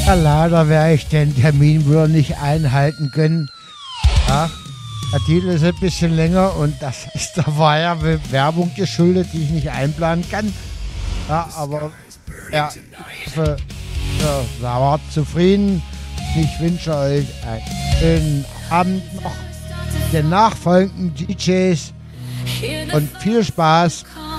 Ja, leider werde ich den Termin wohl nicht einhalten können. Ja, der Titel ist ein bisschen länger und das ist der Werbung geschuldet, die ich nicht einplanen kann. Ja, aber ja, ich hoffe, ihr wart zufrieden. Ich wünsche euch einen schönen Abend noch, den nachfolgenden DJs und viel Spaß